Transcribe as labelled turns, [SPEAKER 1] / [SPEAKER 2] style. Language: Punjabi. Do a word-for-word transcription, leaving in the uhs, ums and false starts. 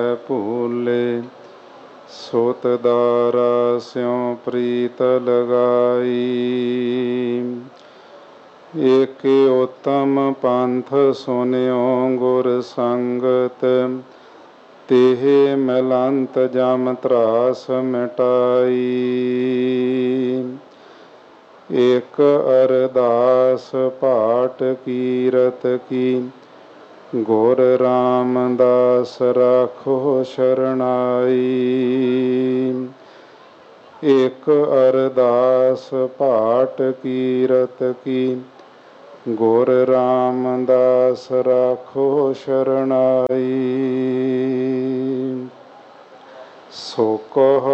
[SPEAKER 1] ਭੂਲੇ ਸੋਤ ਦਾਰਾ ਸਿਉ ਪ੍ਰੀਤ ਲਗਾਈ। ਏਕ ਉਤਮ ਪੰਥ ਸੁਨਿਓ ਗੁਰ ਸੰਗਤ, ਤੇਹ ਮਿਲੰਤ ਜਮ ਤਰਾਸ ਮਿਟਾਈ। ਏਕ ਅਰਦਾਸ ਪਾਠ ਕੀਰਤ ਕੀ, ਗੁਰ ਰਾਮਦਾਸ ਰਾਖੋ ਸ਼ਰਨਾਈ। ਏਕ ਅਰਦਾਸ ਪਾਠ ਕੀਰਤ ਕੀ, ਗੁਰ ਰਾਮਦਾਸ ਰਾਖੋ ਸ਼ਰਨਾਈ। ਸੋ ਕਹ